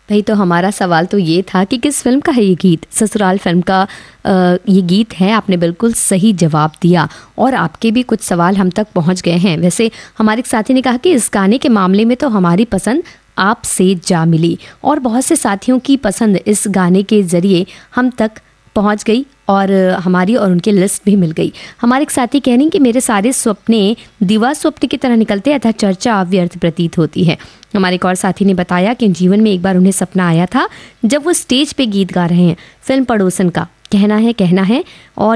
भाई तो हमारा सवाल तो ये था कि किस फिल्म का है ये गीत। ससुराल फिल्म का ये गीत है। आपने बिल्कुल सही जवाब दिया और आपके भी कुछ सवाल हम तक पहुंच गए हैं। वैसे हमारे एक साथी ने कहा कि इस गाने के मामले में तो हमारी पसंद आपसे जा मिली, और बहुत से साथियों की पसंद इस गाने के ज़रिए हम तक पहुंच गई और हमारी और उनकी लिस्ट भी मिल गई। हमारे एक साथी कह रही कि मेरे सारे सपने दिवा स्वप्न की तरह निकलते हैं, अतः चर्चा व्यर्थ प्रतीत होती है। हमारे एक और साथी ने बताया कि जीवन में एक बार उन्हें सपना आया था जब वो स्टेज पे गीत गा रहे हैं फिल्म पड़ोसन का कहना है और